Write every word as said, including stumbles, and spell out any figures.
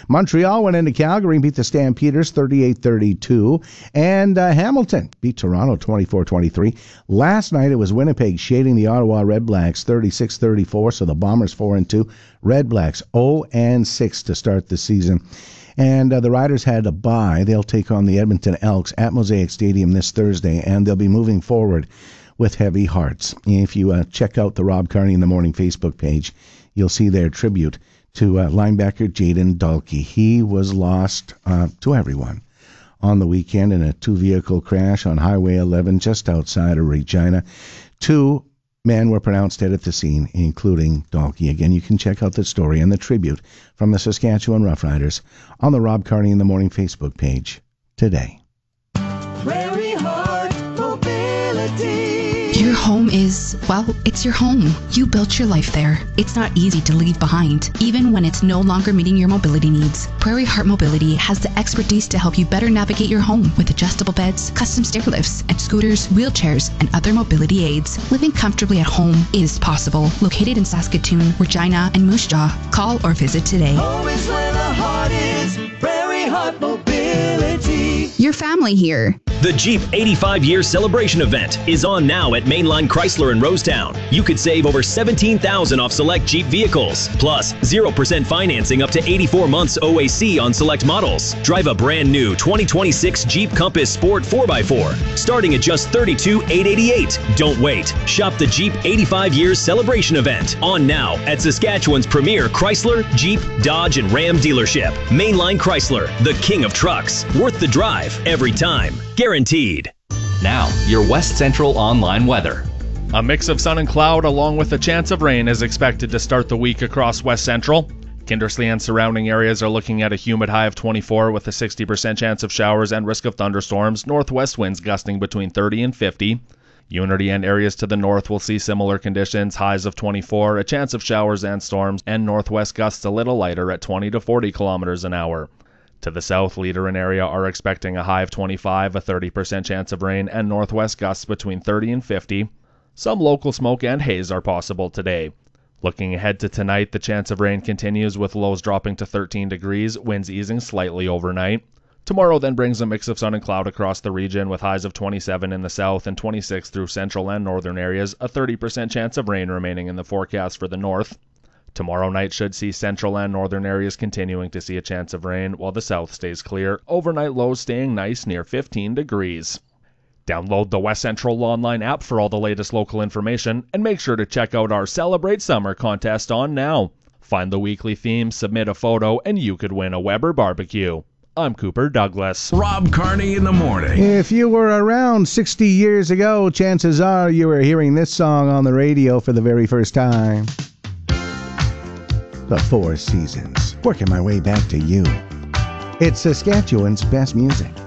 Montreal went into Calgary and beat the Stampeders thirty-eight thirty-two. And uh, Hamilton beat Toronto twenty-four twenty-three. Last night it was Winnipeg shading the Ottawa Red Blacks thirty-six thirty-four. So the Bombers four and two. Red Blacks oh and six to start the season. And uh, the Riders had a bye. They'll take on the Edmonton Elks at Mosaic Stadium this Thursday, and they'll be moving forward with heavy hearts. If you uh, check out the Rob Carney in the Morning Facebook page, you'll see their tribute to uh, linebacker Jayden Dalkey. He was lost uh, to everyone on the weekend in a two-vehicle crash on Highway eleven just outside of Regina. Two men were pronounced dead at the scene, including Dalkey. Again, you can check out the story and the tribute from the Saskatchewan Roughriders on the Rob Carney in the Morning Facebook page today. Prairie Heart Mobility. Your home is, well, it's your home. You built your life there. It's not easy to leave behind, even when it's no longer meeting your mobility needs. Prairie Heart Mobility has the expertise to help you better navigate your home with adjustable beds, custom stair lifts, and scooters, wheelchairs, and other mobility aids. Living comfortably at home is possible. Located in Saskatoon, Regina, and Moose Jaw. Call or visit today. Home is where the heart is. Prairie Heart Mobility. Your family here. The Jeep eighty-five year celebration event is on now at Mainline Chrysler in Rosetown. You could save over seventeen thousand dollars off select Jeep vehicles, plus zero percent financing up to eighty-four months O A C on select models. Drive a brand new twenty twenty-six Jeep Compass Sport four by four, starting at just thirty-two thousand eight hundred eighty-eight dollars. Don't wait. Shop the Jeep eighty-five years celebration event on now at Saskatchewan's premier Chrysler, Jeep, Dodge, and Ram dealership. Mainline Chrysler, the king of trucks. Worth the drive every time. Guaranteed. Now, your West Central online weather. A mix of sun and cloud along with a chance of rain is expected to start the week across West Central. Kindersley and surrounding areas are looking at a humid high of twenty-four with a sixty percent chance of showers and risk of thunderstorms, northwest winds gusting between thirty and fifty. Unity and areas to the north will see similar conditions, highs of twenty-four, a chance of showers and storms, and northwest gusts a little lighter at twenty to forty kilometers an hour. To the south, Leader and area are expecting a high of twenty-five, a thirty percent chance of rain, and northwest gusts between thirty and fifty. Some local smoke and haze are possible today. Looking ahead to tonight, the chance of rain continues with lows dropping to thirteen degrees, winds easing slightly overnight. Tomorrow then brings a mix of sun and cloud across the region with highs of twenty-seven in the south and twenty-six through central and northern areas, a thirty percent chance of rain remaining in the forecast for the north. Tomorrow night should see central and northern areas continuing to see a chance of rain, while the south stays clear, overnight lows staying nice near fifteen degrees. Download the West Central online app for all the latest local information, and make sure to check out our Celebrate Summer contest on now. Find the weekly theme, submit a photo, and you could win a Weber barbecue. I'm Cooper Douglas. Rob Carney in the morning. If you were around sixty years ago, chances are you were hearing this song on the radio for the very first time. The Four Seasons. Working my way back to you. It's Saskatchewan's best music.